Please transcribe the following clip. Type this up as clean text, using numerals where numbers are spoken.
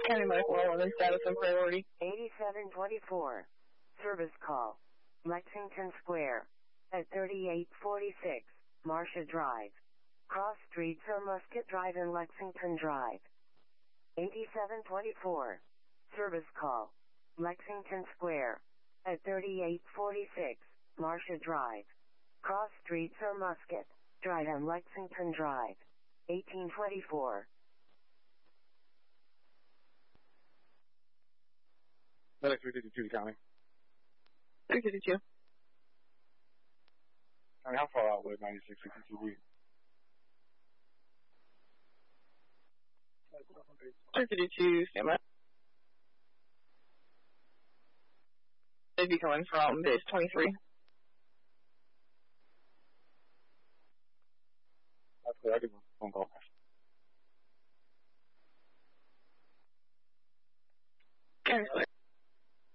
County Medical 111 status and priority. 8724. Service call. Lexington Square. At 3846 Marcia Drive. Cross Streets or Musket Drive in Lexington Drive. 8724. Service call. Lexington Square. At 3846 Marcia Drive. Cross Streets or Musket Drive in Lexington Drive. 1824. FedEx 352 County. 352. County, how far out with 9662B? 352, stand by. They'd be coming from base 23.